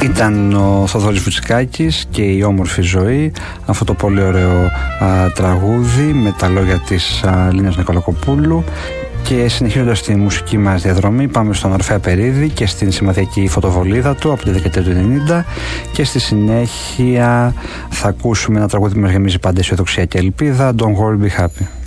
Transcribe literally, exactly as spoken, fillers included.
Ήταν ο Θοδωρής Βουτσικάκης και η όμορφη ζωή, αυτό το πολύ ωραίο α, τραγούδι με τα λόγια της α, Λίνας Νικολακοπούλου. Και συνεχίζοντας τη μουσική μας διαδρομή, πάμε στον Ορφέα Περίδη και στην σημαδιακή φωτοβολίδα του από τη δεκαετία του ενενήντα, και στη συνέχεια θα ακούσουμε ένα τραγούδι που μας γεμίζει πάντα αισιοδοξία και ελπίδα, Don't Worry Be Happy.